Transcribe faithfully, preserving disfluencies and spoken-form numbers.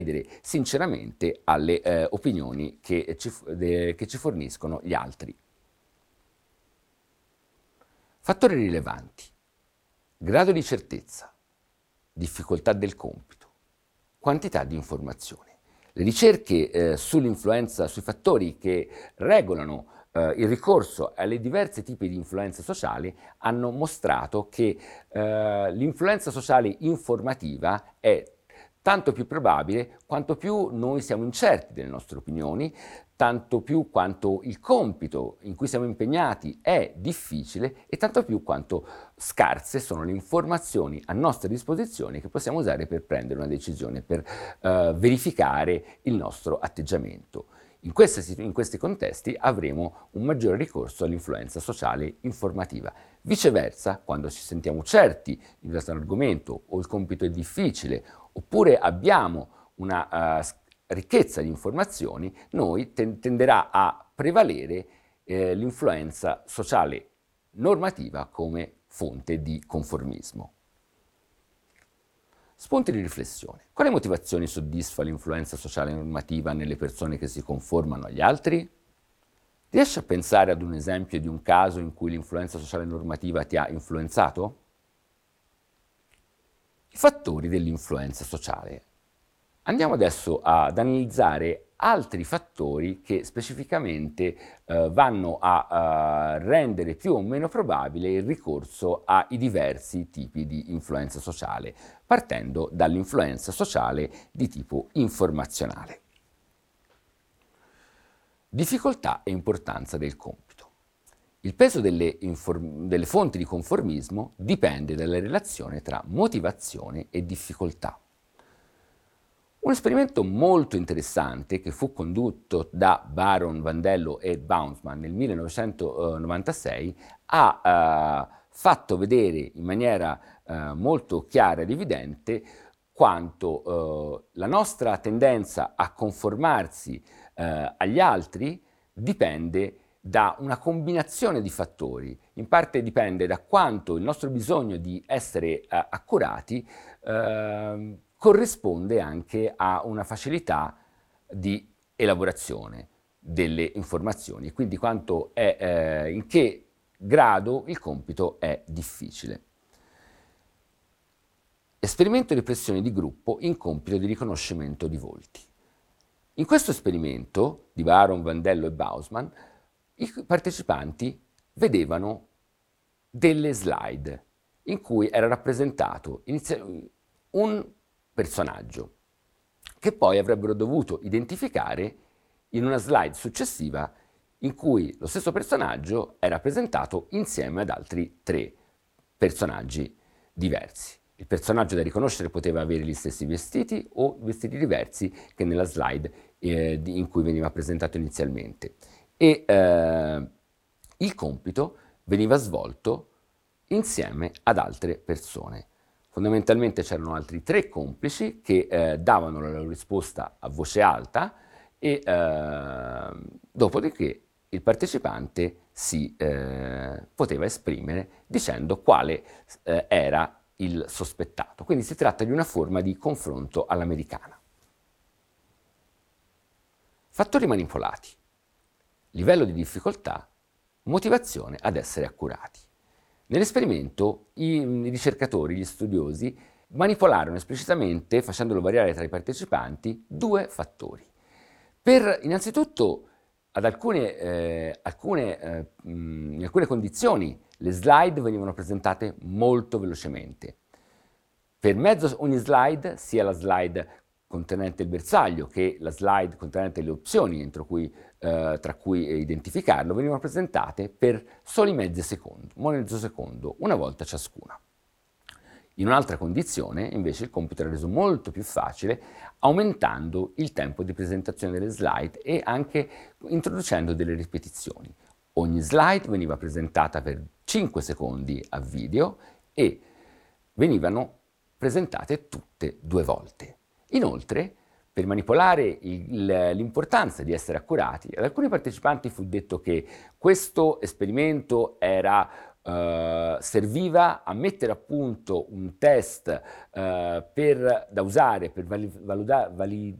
credere sinceramente alle eh, opinioni che ci, de, che ci forniscono gli altri. Fattori rilevanti: grado di certezza, difficoltà del compito, quantità di informazioni. Le ricerche eh, sull'influenza, sui fattori che regolano eh, il ricorso alle diversi tipi di influenze sociali hanno mostrato che eh, l'influenza sociale informativa è tanto più probabile quanto più noi siamo incerti delle nostre opinioni, tanto più quanto il compito in cui siamo impegnati è difficile e tanto più quanto scarse sono le informazioni a nostra disposizione che possiamo usare per prendere una decisione, per eh, verificare il nostro atteggiamento. In questi, in questi contesti avremo un maggiore ricorso all'influenza sociale informativa. Viceversa, quando ci sentiamo certi in questo argomento o il compito è difficile oppure abbiamo una uh, ricchezza di informazioni, noi ten- tenderà a prevalere eh, l'influenza sociale normativa come fonte di conformismo. Spunti di riflessione. Quali motivazioni soddisfa l'influenza sociale normativa nelle persone che si conformano agli altri? Riesci a pensare ad un esempio di un caso in cui l'influenza sociale normativa ti ha influenzato? I fattori dell'influenza sociale. Andiamo adesso ad analizzare altri fattori che specificamente eh, vanno a uh, rendere più o meno probabile il ricorso ai diversi tipi di influenza sociale, partendo dall'influenza sociale di tipo informazionale. Difficoltà e importanza del compito. Il peso delle, inform- delle fonti di conformismo dipende dalla relazione tra motivazione e difficoltà. Un esperimento molto interessante che fu condotto da Baron, Vandello e Baumsman nel millenovecentonovantasei ha uh, fatto vedere in maniera uh, molto chiara ed evidente quanto uh, la nostra tendenza a conformarsi uh, agli altri dipende da una combinazione di fattori. In parte dipende da quanto il nostro bisogno di essere uh, accurati uh, corrisponde anche a una facilità di elaborazione delle informazioni e quindi quanto è, eh, in che grado il compito è difficile. Esperimento di pressione di gruppo in compito di riconoscimento di volti. In questo esperimento di Baron, Vandello e Baumsman, i partecipanti vedevano delle slide in cui era rappresentato un personaggio che poi avrebbero dovuto identificare in una slide successiva in cui lo stesso personaggio è rappresentato insieme ad altri tre personaggi diversi. Il personaggio da riconoscere poteva avere gli stessi vestiti o vestiti diversi che nella slide eh, in cui veniva presentato inizialmente. E eh, il compito veniva svolto insieme ad altre persone. Fondamentalmente c'erano altri tre complici che eh, davano la loro risposta a voce alta e eh, dopodiché il partecipante si eh, poteva esprimere dicendo quale eh, era il sospettato. Quindi si tratta di una forma di confronto all'americana. Fattori manipolati. Livello di difficoltà, motivazione ad essere accurati. Nell'esperimento i ricercatori, gli studiosi, manipolarono esplicitamente, facendolo variare tra i partecipanti, due fattori. Per innanzitutto, ad alcune, eh, alcune, eh, mh, in alcune condizioni le slide venivano presentate molto velocemente. Per mezzo ogni slide, sia la slide contenente il bersaglio che la slide contenente le opzioni entro cui, eh, tra cui identificarlo, venivano presentate per soli mezzi secondo, mezzo secondo, una volta ciascuna. In un'altra condizione, invece, il compito era reso molto più facile, aumentando il tempo di presentazione delle slide e anche introducendo delle ripetizioni. Ogni slide veniva presentata per cinque secondi a video e venivano presentate tutte due volte. Inoltre, per manipolare il, l'importanza di essere accurati, ad alcuni partecipanti fu detto che questo esperimento era eh, serviva a mettere a punto un test eh, per, da usare per vali- valuta- vali-